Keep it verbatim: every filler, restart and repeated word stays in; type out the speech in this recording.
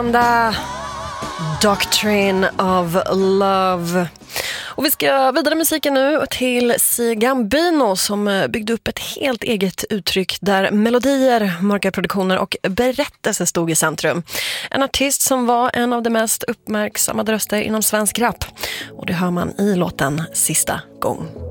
The Doctrine of Love. Och vi ska vidare musiken nu till C. Gambino som byggde upp ett helt eget uttryck där melodier, mörka produktioner och berättelser stod i centrum. En artist som var en av de mest uppmärksammade röster inom svensk rap. Och det hör man i låten Sista gång.